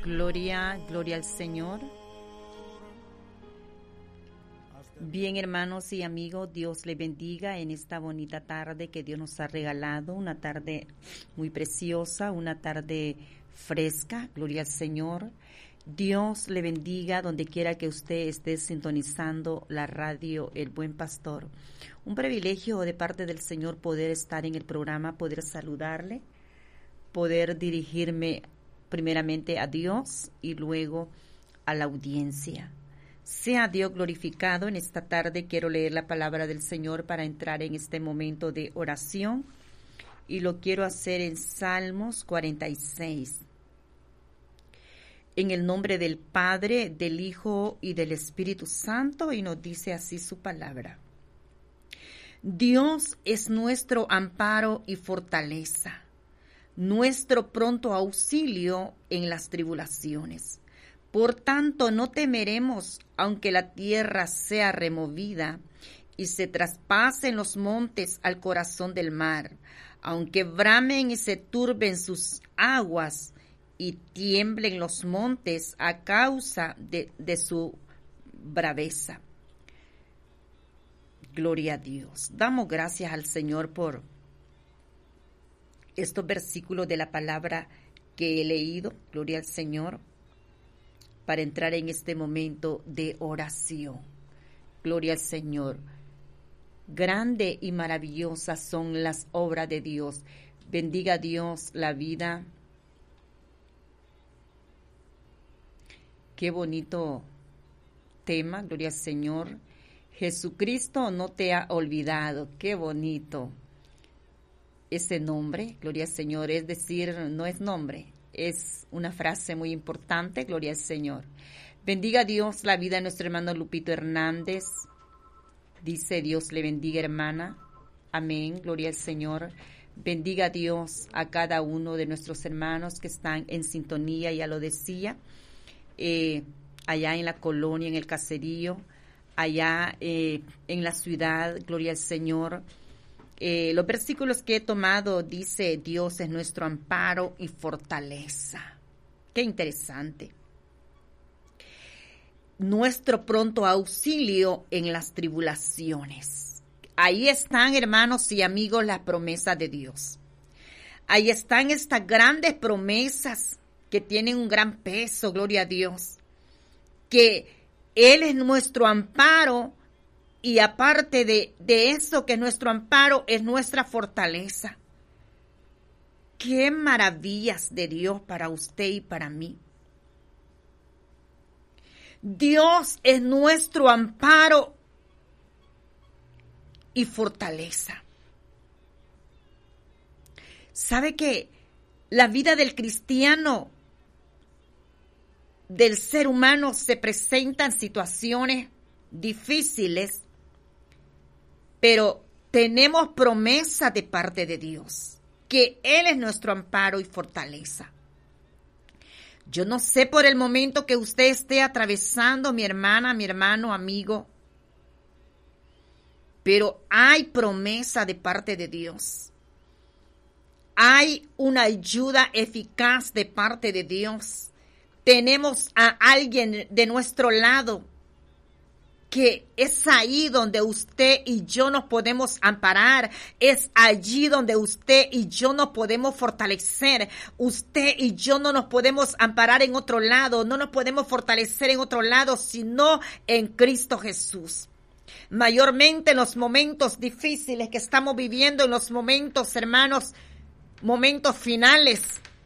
Gloria al Señor. Bien, hermanos y amigos, Dios les bendiga en esta bonita tarde que Dios nos ha regalado, una tarde muy preciosa, una tarde fresca. Gloria al Señor. Dios le bendiga donde quiera que usted esté sintonizando la radio El Buen Pastor. Un privilegio de parte del Señor poder estar en el programa, poder saludarle, poder dirigirme primeramente a Dios y luego a la audiencia. Sea Dios glorificado. En esta tarde quiero leer la palabra del Señor para entrar en este momento de oración y lo quiero hacer en Salmos 46. En el nombre del Padre, del Hijo y del Espíritu Santo, y nos dice así su palabra. Dios es nuestro amparo y fortaleza, nuestro pronto auxilio en las tribulaciones. Por tanto, no temeremos, aunque la tierra sea removida y se traspasen los montes al corazón del mar, aunque bramen y se turben sus aguas y tiemblen los montes a causa de su braveza. Gloria a Dios. Damos gracias al Señor por estos versículos de la palabra que he leído. Gloria al Señor. Para entrar en este momento de oración. Gloria al Señor. Grande y maravillosas son las obras de Dios. Bendiga a Dios la vida. Qué bonito tema, gloria al Señor. Jesucristo no te ha olvidado. Qué bonito ese nombre, gloria al Señor. Es decir, no es nombre. Es una frase muy importante, gloria al Señor. Bendiga a Dios la vida de nuestro hermano Lupito Hernández. Dice Dios le bendiga, hermana. Amén, gloria al Señor. Bendiga a Dios a cada uno de nuestros hermanos que están en sintonía, ya lo decía, allá en la colonia, en el caserío, allá en la ciudad, gloria al Señor. Los versículos que he tomado dice Dios es nuestro amparo y fortaleza. Qué interesante. Nuestro pronto auxilio en las tribulaciones. Ahí están, hermanos y amigos, las promesas de Dios. Ahí están estas grandes promesas que tienen un gran peso, gloria a Dios. Que Él es nuestro amparo. Y aparte de eso que es nuestro amparo, es nuestra fortaleza. Qué maravillas de Dios para usted y para mí. Dios es nuestro amparo y fortaleza. ¿Sabe que la vida del cristiano, del ser humano, se presentan situaciones difíciles? Pero tenemos promesa de parte de Dios, que Él es nuestro amparo y fortaleza. Yo no sé por el momento que usted esté atravesando, mi hermana, mi hermano, amigo, pero hay promesa de parte de Dios. Hay una ayuda eficaz de parte de Dios. Tenemos a alguien de nuestro lado, que es ahí donde usted y yo nos podemos amparar, es allí donde usted y yo nos podemos fortalecer. Usted y yo no nos podemos amparar en otro lado, no nos podemos fortalecer en otro lado, sino en Cristo Jesús. Mayormente en los momentos difíciles que estamos viviendo, en los momentos, hermanos, momentos finales,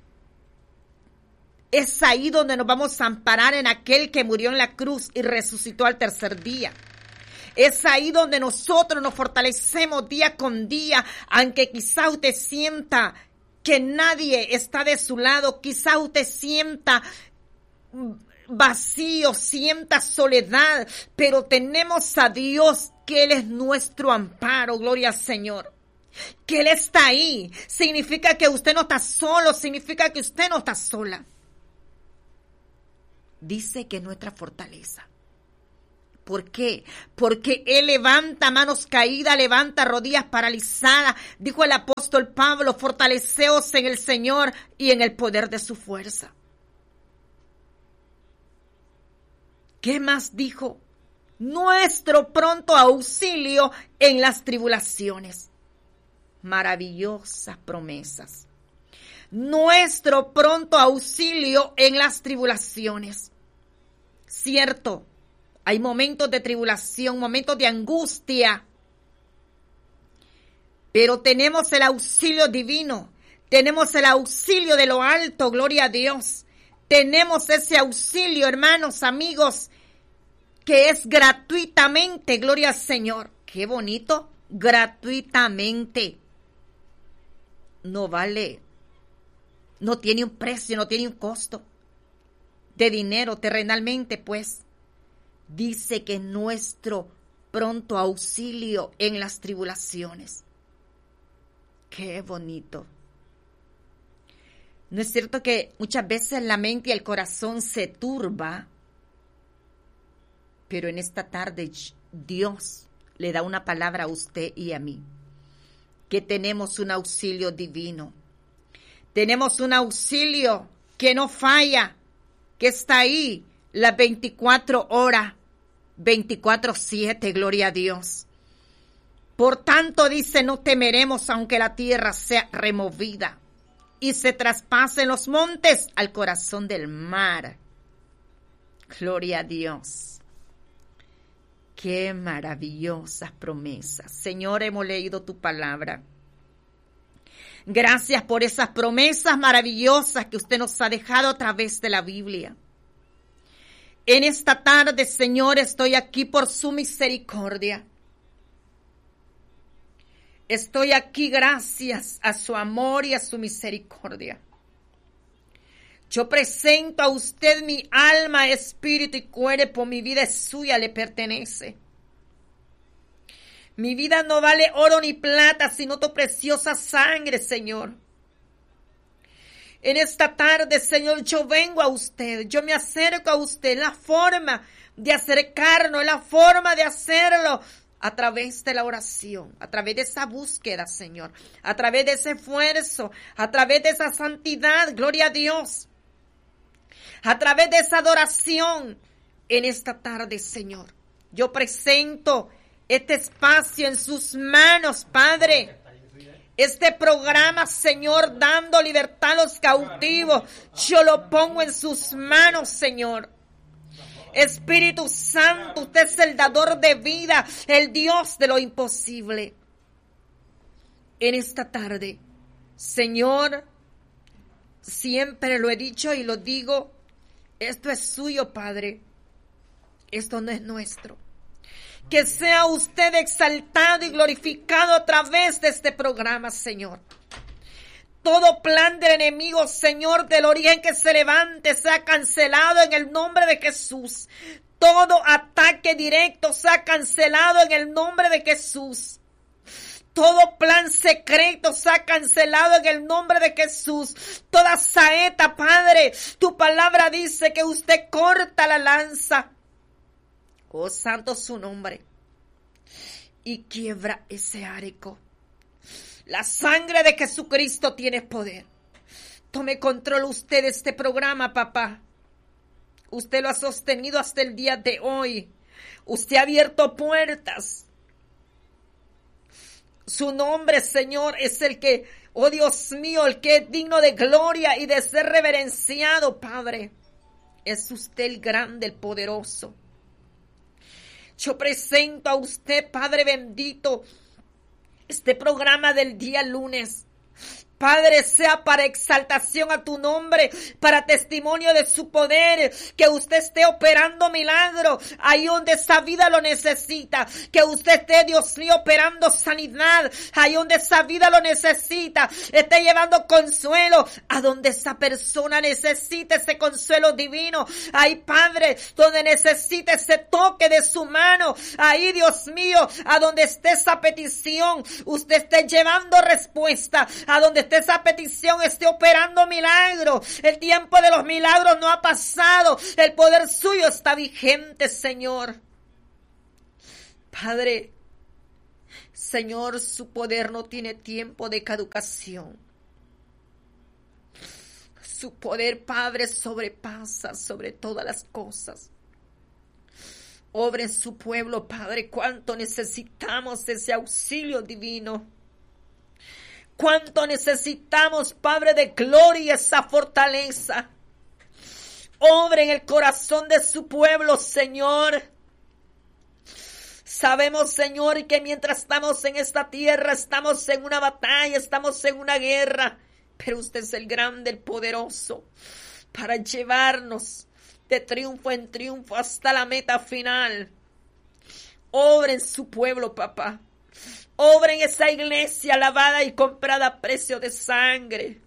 es ahí donde nos vamos a amparar en aquel que murió en la cruz y resucitó al tercer día. Es ahí donde nosotros nos fortalecemos día con día, aunque quizá usted sienta que nadie está de su lado, quizá usted sienta vacío, sienta soledad, pero tenemos a Dios, que Él es nuestro amparo, gloria al Señor. Que Él está ahí, significa que usted no está solo, significa que usted no está sola. Dice que es nuestra fortaleza. ¿Por qué? Porque Él levanta manos caídas, levanta rodillas paralizadas. Dijo el apóstol Pablo, fortaleceos en el Señor y en el poder de su fuerza. ¿Qué más dijo? Nuestro pronto auxilio en las tribulaciones. Maravillosas promesas. Nuestro pronto auxilio en las tribulaciones. Cierto, hay momentos de tribulación, momentos de angustia, pero tenemos el auxilio divino, tenemos el auxilio de lo alto, gloria a Dios. Tenemos ese auxilio, hermanos, amigos, que es gratuitamente, gloria al Señor. Qué bonito, gratuitamente. No vale, no tiene un precio, no tiene un costo de dinero terrenalmente, pues. Dice que nuestro pronto auxilio en las tribulaciones. Qué bonito. ¿No es cierto que muchas veces la mente y el corazón se turba? Pero en esta tarde Dios le da una palabra a usted y a mí, que tenemos un auxilio divino. Tenemos un auxilio que no falla, que está ahí las 24 horas, 24/7, gloria a Dios. Por tanto, dice, no temeremos aunque la tierra sea removida y se traspasen los montes al corazón del mar. Gloria a Dios. Qué maravillosas promesas. Señor, hemos leído tu palabra. Gracias por esas promesas maravillosas que usted nos ha dejado a través de la Biblia. En esta tarde, Señor, estoy aquí por su misericordia. Estoy aquí gracias a su amor y a su misericordia. Yo presento a usted mi alma, espíritu y cuerpo. Mi vida es suya, le pertenece. Mi vida no vale oro ni plata, sino tu preciosa sangre, Señor. En esta tarde, Señor, yo vengo a usted, yo me acerco a usted. La forma de acercarnos, la forma de hacerlo a través de la oración, a través de esa búsqueda, Señor, a través de ese esfuerzo, a través de esa santidad, gloria a Dios, a través de esa adoración. En esta tarde, Señor, yo presento este espacio en sus manos, Padre. Este programa, Señor, dando libertad a los cautivos, yo lo pongo en sus manos, Señor. Espíritu Santo, usted es el dador de vida, el Dios de lo imposible. En esta tarde, Señor, siempre lo he dicho y lo digo, esto es suyo, Padre. Esto no es nuestro. Que sea usted exaltado y glorificado a través de este programa, Señor. Todo plan del enemigo, Señor, del origen que se levante, sea cancelado en el nombre de Jesús. Todo ataque directo sea cancelado en el nombre de Jesús. Todo plan secreto sea cancelado en el nombre de Jesús. Toda saeta, Padre, tu palabra dice que usted corta la lanza. Oh, santo su nombre. Y quiebra ese arco. La sangre de Jesucristo tiene poder. Tome control usted de este programa, papá. Usted lo ha sostenido hasta el día de hoy. Usted ha abierto puertas. Su nombre, Señor, es el que, oh Dios mío, el que es digno de gloria y de ser reverenciado, Padre. Es usted el grande, el poderoso. Yo presento a usted, Padre bendito, este programa del día lunes. Padre, sea para exaltación a tu nombre, para testimonio de su poder, que usted esté operando milagro ahí donde esa vida lo necesita, que usted esté, Dios mío, operando sanidad ahí donde esa vida lo necesita, esté llevando consuelo a donde esa persona necesita ese consuelo divino, ahí, Padre, donde necesita ese toque de su mano, ahí, Dios mío, a donde esté esa petición, usted esté llevando respuesta, a donde esa petición esté operando milagro. El tiempo de los milagros no ha pasado. El poder suyo está vigente, Señor. Padre, Señor, su poder no tiene tiempo de caducación. Su poder, Padre, sobrepasa sobre todas las cosas. Obra en su pueblo, Padre. Cuánto necesitamos ese auxilio divino. Cuánto necesitamos, Padre de gloria, esa fortaleza. Obra en el corazón de su pueblo, Señor. Sabemos, Señor, que mientras estamos en esta tierra, estamos en una batalla, estamos en una guerra. Pero usted es el grande, el poderoso, para llevarnos de triunfo en triunfo hasta la meta final. Obra en su pueblo, papá. Obra en esa iglesia lavada y comprada a precio de sangre.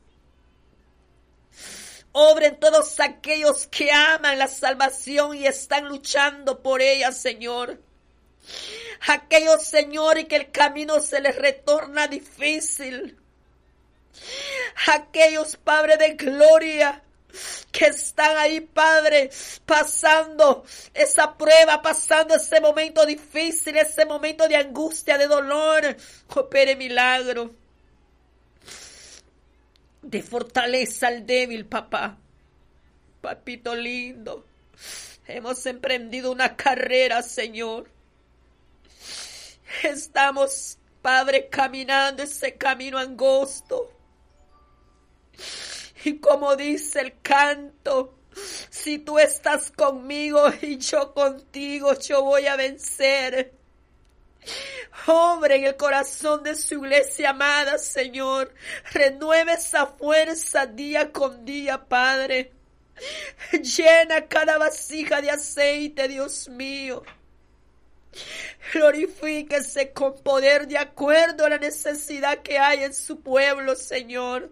Obra en todos aquellos que aman la salvación y están luchando por ella, Señor. Aquellos, Señor, que el camino se les retorna difícil. Aquellos, Padre de gloria, que están ahí, Padre, pasando esa prueba, pasando ese momento difícil, ese momento de angustia, de dolor. Opere milagro de fortaleza al débil, papá. Papito lindo, hemos emprendido una carrera, Señor. Estamos, Padre, caminando ese camino angosto. Y como dice el canto, si tú estás conmigo y yo contigo, yo voy a vencer. Obra en el corazón de su iglesia amada, Señor. Renueve esa fuerza día con día, Padre. Llena cada vasija de aceite, Dios mío. Glorifíquese con poder de acuerdo a la necesidad que hay en su pueblo, Señor.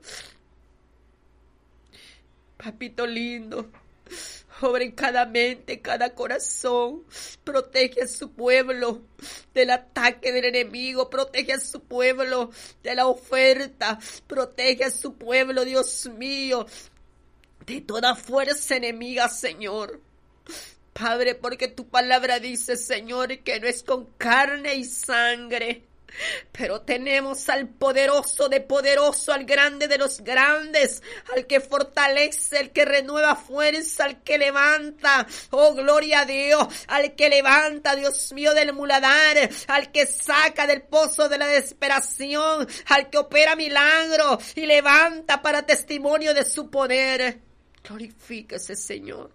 Papito lindo, obra en cada mente, cada corazón. Protege a su pueblo del ataque del enemigo. Protege a su pueblo de la oferta. Protege a su pueblo, Dios mío, de toda fuerza enemiga, Señor. Padre, porque tu palabra dice, Señor, que no es con carne y sangre, pero tenemos al poderoso de poderoso, al grande de los grandes, al que fortalece, al que renueva fuerza, al que levanta, oh gloria a Dios, al que levanta, Dios mío, del muladar, al que saca del pozo de la desesperación, al que opera milagro y levanta para testimonio de su poder. Glorifíquese, Señor.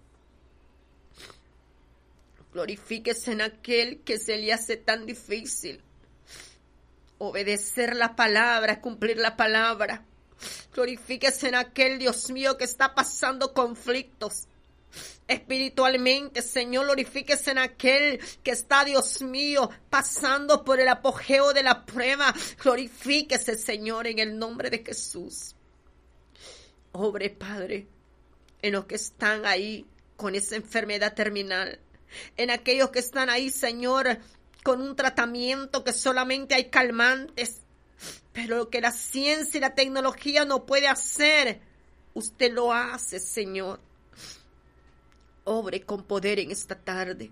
Glorifíquese en aquel que se le hace tan difícil obedecer la palabra, cumplir la palabra. Glorifíquese en aquel, Dios mío, que está pasando conflictos espiritualmente, Señor. Glorifíquese en aquel que está, Dios mío, pasando por el apogeo de la prueba. Glorifíquese, Señor, en el nombre de Jesús. Obre, Padre, en los que están ahí con esa enfermedad terminal, en aquellos que están ahí, Señor, con un tratamiento que solamente hay calmantes, pero lo que la ciencia y la tecnología no puede hacer, usted lo hace, Señor. Obre con poder en esta tarde.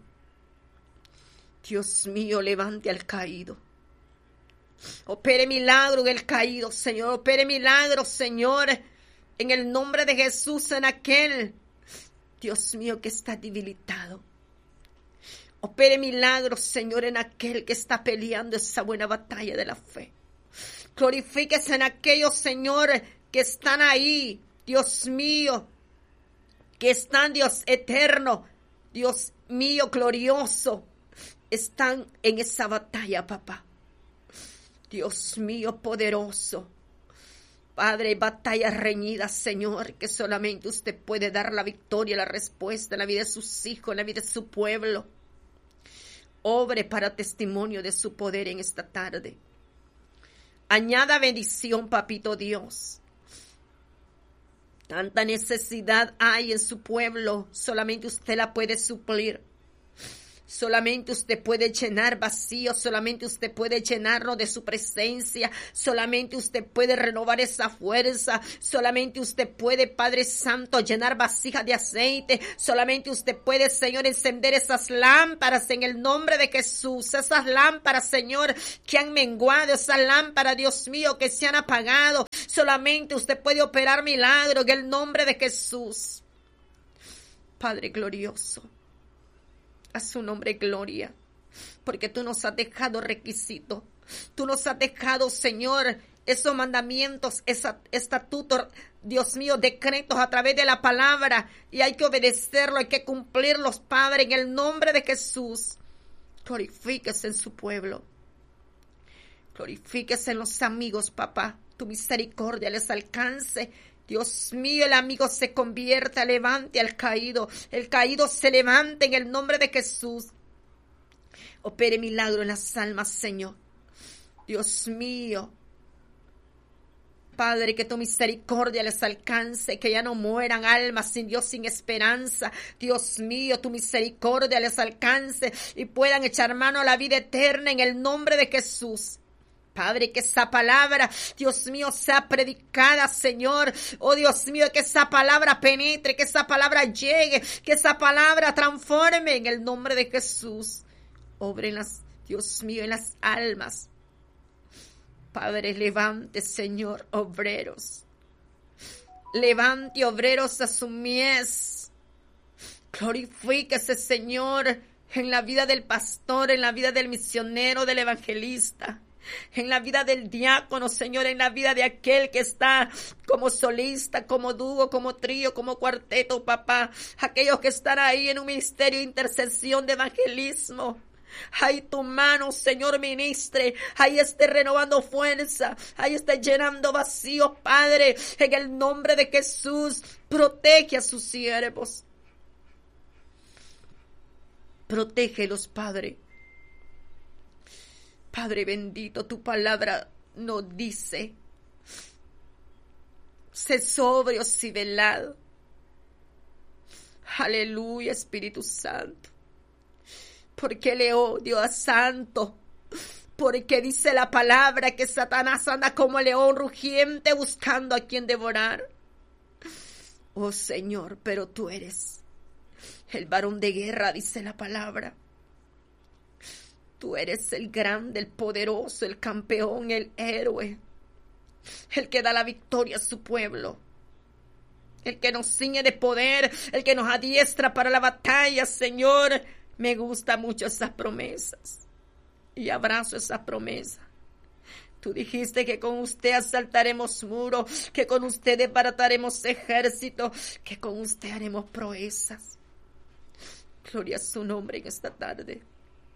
Dios mío, levante al caído. Opere milagro en el caído, Señor. Opere milagro, Señor, en el nombre de Jesús, en aquel, Dios mío, que está debilitado. Opere milagros, Señor, en aquel que está peleando esa buena batalla de la fe. Glorifíquese en aquellos, Señor, que están ahí, Dios mío, que están, Dios eterno, Dios mío, glorioso, están en esa batalla, papá. Dios mío, poderoso. Padre, batalla reñida, Señor, que solamente usted puede dar la victoria, la respuesta en la vida de sus hijos, en la vida de su pueblo. Obre para testimonio de su poder en esta tarde. Añada bendición, papito Dios. Tanta necesidad hay en su pueblo, solamente usted la puede suplir. Solamente usted puede llenar vacíos, solamente usted puede llenarnos de su presencia, solamente usted puede renovar esa fuerza, solamente usted puede, Padre Santo, llenar vasijas de aceite, solamente usted puede, Señor, encender esas lámparas en el nombre de Jesús, esas lámparas, Señor, que han menguado, esas lámparas, Dios mío, que se han apagado, solamente usted puede operar milagro en el nombre de Jesús. Padre glorioso, A su nombre gloria, porque tú nos has dejado requisitos. Tú nos has dejado, Señor, esos mandamientos, estatutos, Dios mío, decretos a través de la palabra, y hay que obedecerlo, hay que cumplirlos, Padre, en el nombre de Jesús. Glorifíquese en su pueblo. Glorifíquese en los amigos, papá. Tu misericordia les alcance. Dios mío, el amigo se convierta, levante al caído. El caído se levante en el nombre de Jesús. Opere milagro en las almas, Señor. Dios mío, Padre, que tu misericordia les alcance, que ya no mueran almas sin Dios, sin esperanza. Dios mío, tu misericordia les alcance y puedan echar mano a la vida eterna en el nombre de Jesús. Padre, que esa palabra, Dios mío, sea predicada, Señor. Oh, Dios mío, que esa palabra penetre, que esa palabra llegue, que esa palabra transforme en el nombre de Jesús. Obre en las, Dios mío, en las almas. Padre, levante, Señor, obreros. Levante obreros a su mies. Glorifíquese, Señor, en la vida del pastor, en la vida del misionero, del evangelista, en la vida del diácono, Señor, en la vida de aquel que está como solista, como dúo, como trío, como cuarteto, papá. Aquellos que están ahí en un ministerio de intercesión, de evangelismo. Ahí tu mano, Señor, ministre. Ahí esté renovando fuerza. Ahí esté llenando vacío, Padre. En el nombre de Jesús, protege a sus siervos. Protégelos, Padre. Padre bendito, tu palabra nos dice: sé sobrios y velado. Aleluya, Espíritu Santo. Porque le odio a santo. Porque dice la palabra que Satanás anda como león rugiente buscando a quien devorar. Oh Señor, pero tú eres el varón de guerra, dice la palabra. Tú eres el grande, el poderoso, el campeón, el héroe. El que da la victoria a su pueblo. El que nos ciñe de poder, el que nos adiestra para la batalla, Señor. Me gustan mucho esas promesas y abrazo esas promesas. Tú dijiste que con usted asaltaremos muros, que con usted desbarataremos ejércitos, que con usted haremos proezas. Gloria a su nombre en esta tarde.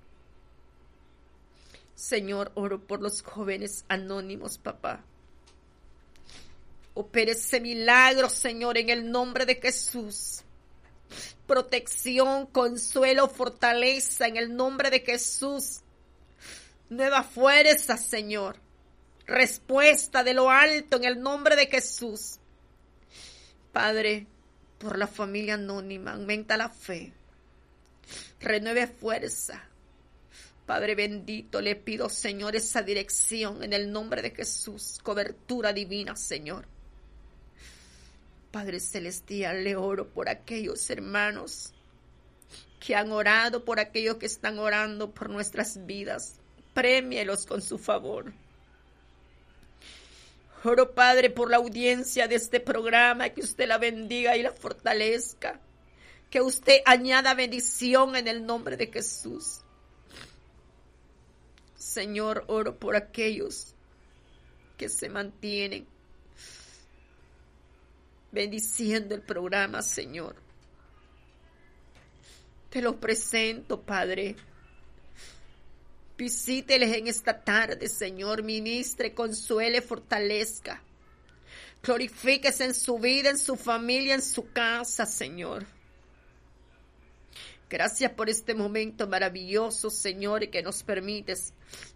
Señor, oro por los jóvenes anónimos, papá. Opere ese milagro, Señor, en el nombre de Jesús. Protección, consuelo, fortaleza en el nombre de Jesús. Nueva fuerza, Señor. Respuesta de lo alto en el nombre de Jesús. Padre, por la familia anónima, aumenta la fe. Renueve fuerza. Padre bendito, le pido, Señor, esa dirección en el nombre de Jesús. Cobertura divina, Señor. Padre celestial, le oro por aquellos hermanos que han orado, por aquellos que están orando por nuestras vidas. Prémielos con su favor. Oro, Padre, por la audiencia de este programa, que usted la bendiga y la fortalezca. Que usted añada bendición en el nombre de Jesús. Señor, oro por aquellos que se mantienen bendiciendo el programa, Señor. Te los presento, Padre. Visíteles en esta tarde, Señor. Ministre, consuele, fortalezca. Glorifíquese en su vida, en su familia, en su casa, Señor. Gracias por este momento maravilloso, Señor, y que nos permites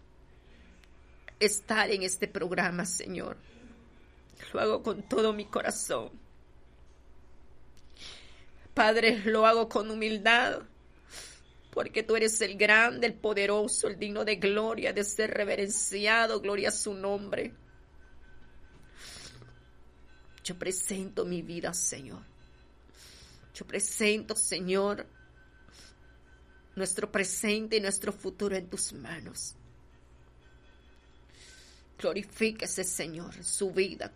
estar en este programa, Señor. Lo hago con todo mi corazón. Padre, lo hago con humildad, porque tú eres el grande, el poderoso, el digno de gloria, de ser reverenciado. Gloria a su nombre. Yo presento mi vida, Señor. Yo presento, Señor, nuestro presente y nuestro futuro en tus manos. Glorifíquese, Señor, su vida.